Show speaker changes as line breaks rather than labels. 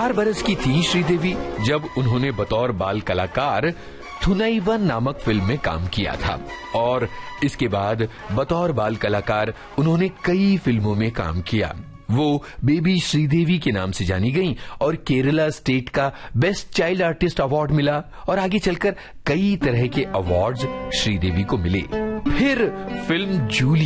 4 बरस की थी श्रीदेवी जब उन्होंने बतौर बाल कलाकार थुनैवन नामक फिल्म में काम किया था और इसके बाद बतौर बाल कलाकार उन्होंने कई फिल्मों में काम किया। वो बेबी श्रीदेवी के नाम से जानी गईं और केरला स्टेट का बेस्ट चाइल्ड आर्टिस्ट अवार्ड मिला और आगे चलकर कई तरह के अवार्ड्स श्रीदेवी को मिले। फिर फिल्म जूली